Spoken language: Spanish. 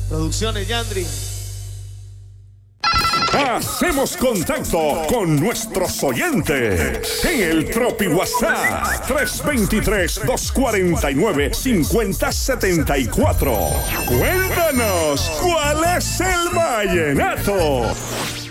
Producciones Yandri. Hacemos contacto con nuestros oyentes en el Tropi WhatsApp 323-249-5074. Cuéntanos, ¿cuál es el vallenato?